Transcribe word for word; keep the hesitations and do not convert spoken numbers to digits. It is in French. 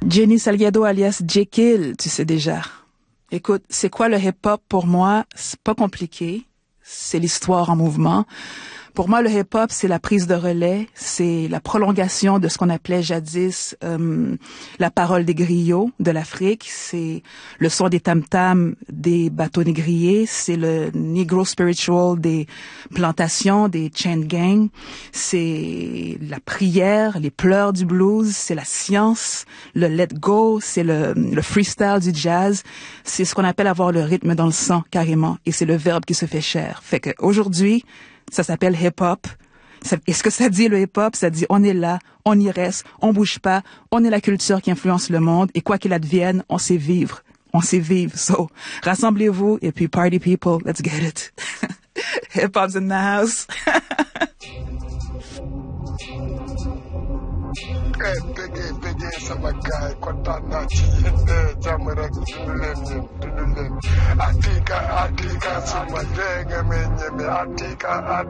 Jenny Salgado alias Jekyll, tu sais déjà. Écoute, c'est quoi le hip-hop pour moi? C'est pas compliqué. C'est l'histoire en mouvement. Pour moi, le hip-hop, c'est la prise de relais, c'est la prolongation de ce qu'on appelait jadis euh, la parole des griots de l'Afrique, c'est le son des tam-tams des bateaux négriers, c'est le negro spiritual des plantations, des chain gang, c'est la prière, les pleurs du blues, c'est la science, le let go, c'est le, le freestyle du jazz, c'est ce qu'on appelle avoir le rythme dans le sang, carrément, et c'est le verbe qui se fait chair. Fait que aujourd'hui, ça s'appelle hip-hop. Est-ce que ça dit le hip-hop? Ça dit on est là, on y reste, on bouge pas, on est la culture qui influence le monde et quoi qu'il advienne, on sait vivre. On sait vivre. So, rassemblez-vous et puis party people, let's get it. Hip-hop's in the house. Eh, bege, bege, sama guy, kontaan naa ci yéen, jàmm rek, dund leen yéen, dund leen. Atika, atika, suma dee nga me ñeme, atika, atika.